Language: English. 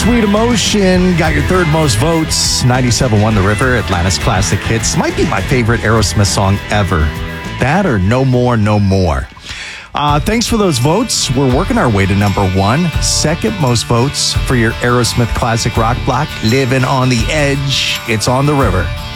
Sweet Emotion got your third most votes. 97.1 The River, Atlanta's classic hits. Might be my favorite Aerosmith song ever. That or No More, No More. Thanks for those votes. We're working our way to number one. Second most votes for your Aerosmith classic rock block, Living on the Edge. It's on the river.